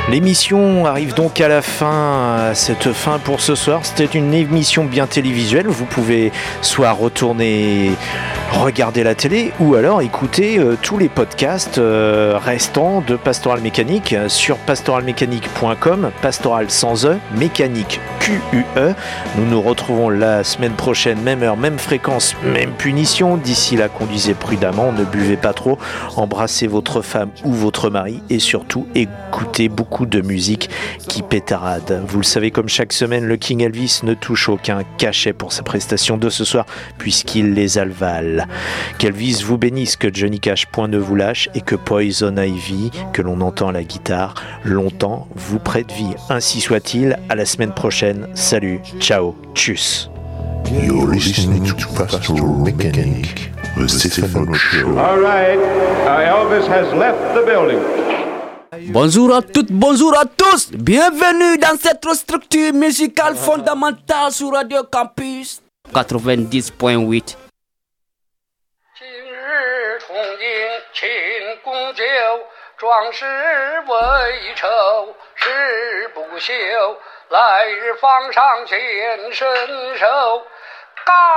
L'émission arrive donc à la fin, à cette fin pour ce soir. C'était une émission bien télévisuelle. Vous pouvez soit retourner regarder la télé ou alors écouter tous les podcasts restants de Pastoral Mécanique sur pastoralmécanique.com, pastoral sans E, mécanique QUE. Nous nous retrouvons la semaine prochaine, même heure, même fréquence, même punition. D'ici là, conduisez prudemment, ne buvez pas trop, embrassez votre femme ou votre mari et surtout écoutez beaucoup de musique qui pétarade. Vous le savez, comme chaque semaine, le King Elvis ne touche aucun cachet pour sa prestation de ce soir puisqu'il les avale. Qu'Elvis vous bénisse, que Johnny Cash point ne vous lâche et que Poison Ivy, que l'on entend à la guitare, longtemps vous prête vie. Ainsi soit-il, à la semaine prochaine. Salut, ciao, tchuss. You're listening to Pastoral Mechanic, the Stephen Show. All right, Elvis has left the building. Bonjour à toutes, bonjour à tous. Bienvenue dans cette structure musicale fondamentale sur Radio Campus 90.8. 今日同饮庆功酒，壮士为仇，誓不休。来日方长见身手。